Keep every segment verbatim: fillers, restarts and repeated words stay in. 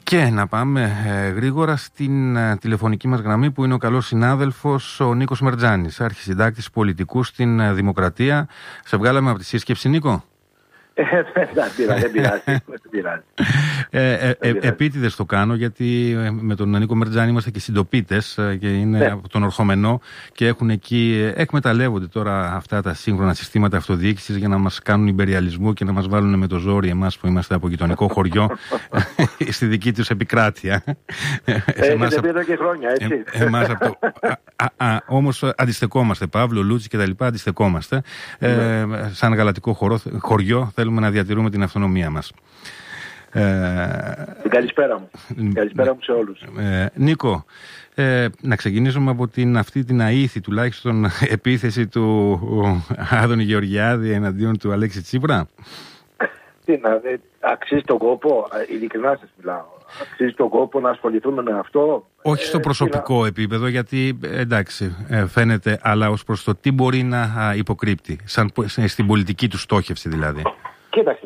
Και να πάμε ε, γρήγορα στην ε, τηλεφωνική μας γραμμή που είναι ο καλός συνάδελφος ο Νίκος Μερτζάνης, αρχισυντάκτης πολιτικού στην ε, Δημοκρατία. Σε βγάλαμε από τη σύσκεψη, Νίκο. Δεν πειράζει. Επίτηδες το κάνω, γιατί με τον Νίκο Μερτζάνη είμαστε και συντοπίτες και είναι ναι. από τον Ορχομενό και έχουν εκεί, εκμεταλλεύονται τώρα αυτά τα σύγχρονα συστήματα αυτοδιοίκησης για να μας κάνουν υπεριαλισμό και να μας βάλουν με το ζόρι εμάς που είμαστε από γειτονικό χωριό στη δική τους επικράτεια. Έχετε πει εδώ και χρόνια, έτσι. Εμάς από το... Όμως αντιστεκόμαστε, Παύλο, Λούτσι και τα λοιπά, αντιστεκόμαστε. Σαν γαλατικό χωριό θέλουμε να διατηρούμε την αυτονομία μας. Την καλησπέρα μου. Καλησπέρα μου σε όλους. Ε, Νίκο, ε, να ξεκινήσουμε από την, αυτή την αήθη τουλάχιστον επίθεση του Άδωνη Γεωργιάδη εναντίον του Αλέξη Τσίπρα. Τι να, αξίζει τον κόπο, ειλικρινά σας μιλάω, αξίζει τον κόπο να ασχοληθούμε με αυτό. Όχι στο προσωπικό ε, επίπεδο, γιατί εντάξει φαίνεται, αλλά ως προς το τι μπορεί να υποκρύπτει, σαν, στην πολιτική του στόχευση δηλαδή. Κοίταξε,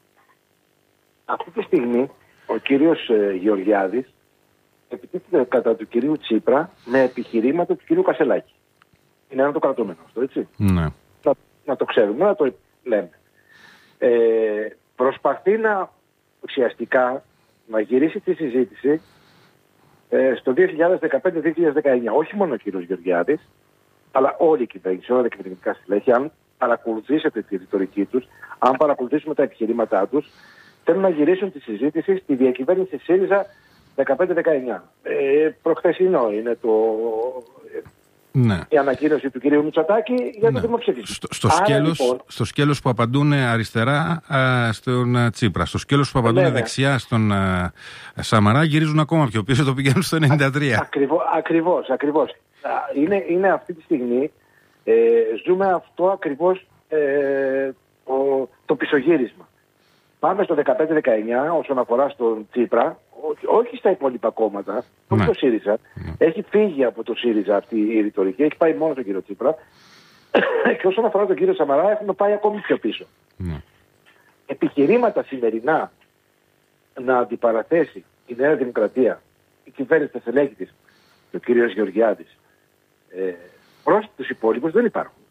αυτή τη στιγμή ο κύριος ε, Γεωργιάδης επιτίθεται κατά του κυρίου Τσίπρα με επιχειρήματα του κυρίου Κασελάκη. Είναι ένα το κρατούμενο αυτό, έτσι. Ναι. Να, να το ξέρουμε, να το λέμε. Ε, προσπαθεί να ουσιαστικά να γυρίσει τη συζήτηση ε, στο δύο χιλιάδες δεκαπέντε δύο χιλιάδες δεκαεννιά. Όχι μόνο ο κύριος Γεωργιάδης, αλλά όλη η κυβέρνηση, όλα τα κυβερνητικά στελέχη, αν παρακολουθήσετε τη ρητορική τους, αν παρακολουθήσουμε τα επιχειρήματά τους, θέλουν να γυρίσουν τη συζήτηση στη διακυβέρνηση ΣΥΡΙΖΑ δεκαπέντε δεκαεννιά. Ε, προχθεσινό είναι το... Ναι. η ανακοίνωση του κυρίου Μητσοτάκη για ναι. το δημοψήφισμα. Στο, στο, σκέλος, λοιπόν, στο σκέλος που απαντούν αριστερά α, στον α, Τσίπρα, στο σκέλος που απαντούν ναι, δεξιά στον α, Σαμαρά, γυρίζουν ακόμα πιο πίσω, το πηγαίνουν στο ενενήντα τρία. Ακριβώς, ακριβώς, ακριβώς. Είναι, είναι αυτή τη στιγμή, ε, ζούμε αυτό ακριβώς ε, το, το πισωγύρισμα. Πάμε στο δεκαπέντε δεκαεννιά όσον αφορά στον Τσίπρα, όχι, όχι στα υπόλοιπα κόμματα, όχι ναι. το ΣΥΡΙΖΑ. Ναι. Έχει φύγει από το ΣΥΡΙΖΑ αυτή η ρητορική, έχει πάει μόνο στον κύριο Τσίπρα. Και όσον αφορά τον κύριο Σαμαρά, έχουμε πάει ακόμη πιο πίσω. Ναι. Επιχειρήματα σημερινά να αντιπαραθέσει η Νέα Δημοκρατία, η κυβέρνηση της στελέχη της, ο κύριος Γεωργιάδης, ε, προς τους υπόλοιπους δεν υπάρχουν.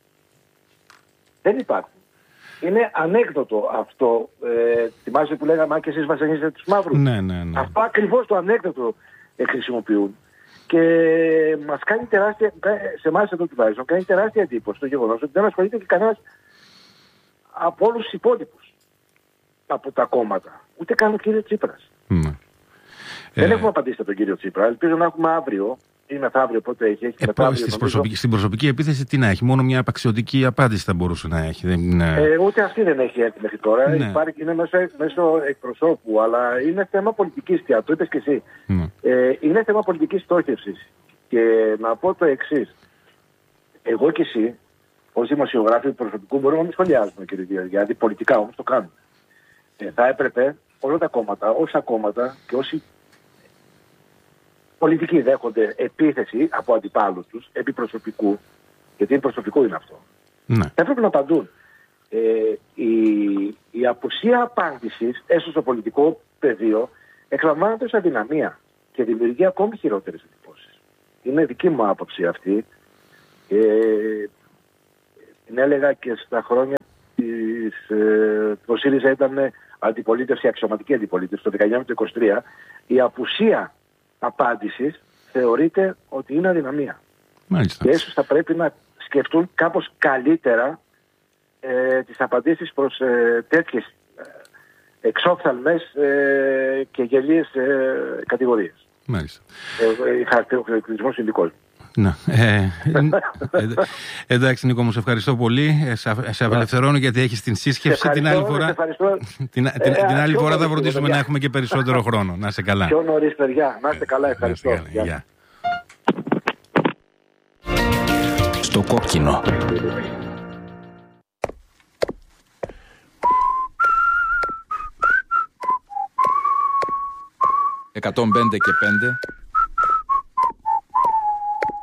Δεν υπάρχουν. Είναι ανέκδοτο αυτό. Ε, θυμάσαι που λέγαμε, αν και εσείς βασανίζετε τους μαύρους. Ναι, ναι, ναι. Αυτό ακριβώς το ανέκδοτο ε, χρησιμοποιούν. Και μας κάνει τεράστια, σε εμάς εδώ τουλάχιστον, κάνει τεράστια εντύπωση το γεγονός ότι δεν ασχολείται και κανένας από όλους τους υπόλοιπους από τα κόμματα. Ούτε καν ο κύριος Τσίπρας. Mm. Δεν ε... έχουμε απαντήσει από τον κύριο Τσίπρα. Ελπίζω να έχουμε αύριο. ή μεθαύριο, πότε έχει. έχει ε, μεθαύριο, προσωπική, στην προσωπική επίθεση τι να έχει, μόνο μια απαξιωτική απάντηση θα μπορούσε να έχει. Δεν είναι... ε, ούτε αυτή δεν έχει έρθει μέχρι τώρα. Ναι. Υπάρχει, είναι μέσω, μέσω εκπροσώπου, αλλά είναι θέμα πολιτικής πια. Το είπες και εσύ. Ναι. Ε, είναι θέμα πολιτικής στόχευσης. Και να πω το εξής. Εγώ και εσύ, ως δημοσιογράφοι προσωπικού, μπορούμε να μην σχολιάζουμε, κύριε Γεωργιάδη, πολιτικά όμως το κάνουμε. Ε, θα έπρεπε όλα τα κόμματα, όσα κόμματα και όσοι πολιτικοί δέχονται επίθεση από αντιπάλους τους, επί προσωπικού, γιατί προσωπικό είναι αυτό. Ναι. Θα έπρεπε να απαντούν. Ε, η, η απουσία απάντησης, έστω στο πολιτικό πεδίο, εκλαμβάνεται ως αδυναμία και δημιουργεί ακόμη χειρότερες εντυπώσεις. Είναι δική μου άποψη αυτή. Ε, την έλεγα και στα χρόνια της, ε, το ΣΥΡΙΖΑ ήταν αντιπολίτευση, αξιωματική αντιπολίτευση, το δεκαεννιά με το είκοσι τρία. Η απουσία απάντησης θεωρείται ότι είναι αδυναμία. Μάλιστα. Και ίσως θα πρέπει να σκεφτούν κάπως καλύτερα ε, τις απαντήσεις προς ε, τέτοιες ε, εξόφθαλμες ε, και γελίες ε, κατηγορίες. Μάλιστα. Ε, ε, χαρακτηρισμός ειδικός. Να. Ε, ε, εντάξει Νίκο μου, σε ευχαριστώ πολύ. Ε, σε, σε απελευθερώνω γιατί έχεις την σύσκεψη. Την άλλη φορά, την, την, ε, την άλλη φορά θα φροντίσουμε να έχουμε και περισσότερο χρόνο. Να είστε καλά. Πιο νωρίς παιδιά. Να είστε καλά. Ευχαριστώ. Να είστε καλά. Στο κόκκινο. εκατόν πέντε και πέντε